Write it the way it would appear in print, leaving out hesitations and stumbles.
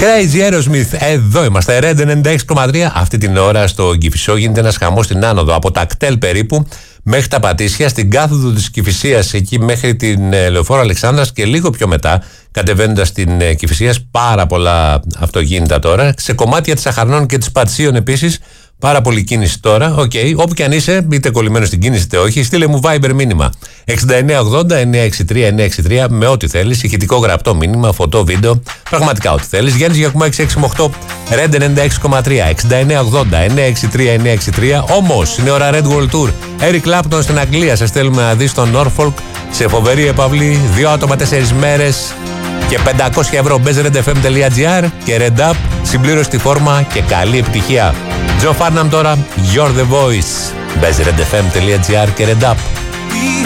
Crazy Aerosmith, εδώ είμαστε. Red 96,3. Αυτή την ώρα στο Κηφισό γίνεται ένας χαμός στην άνοδο. Από τα κτέλ περίπου μέχρι τα Πατήσια, στην κάθοδο της Κηφισίας, εκεί μέχρι την Λεωφόρο Αλεξάνδρας και λίγο πιο μετά, κατεβαίνοντας στην Κηφισίας. Πάρα πολλά αυτοκίνητα τώρα. Σε κομμάτια της Αχαρνών και της Πατησίων επίσης. Πάρα πολύ κίνηση τώρα. Οκ. Όπου και αν είσαι, είτε κολλημένο στην κίνηση είτε όχι, στείλε μου Viber μήνυμα. 6980-963-963 με ό,τι θέλεις. Ηχητικό γραπτό μήνυμα, φωτό, βίντεο. Πραγματικά ό,τι θέλεις. Γιάννης Γιακουμά 6668 Red 96,3. 6980-963-963. Όμως είναι ώρα Red World Tour. Eric Clapton στην Αγγλία. Σε στέλνουμε να δεις στο Norfolk σε φοβερή επαυλή. 2 άτομα 4 μέρες. Και 500 ευρώ. Μπες redfm.gr και Red Up. Συμπλήρωσε τη φόρμα και καλή επιτυχία. Τζο Φάρναμ τώρα, You're the Voice. Μπες redfm.gr και Red Up.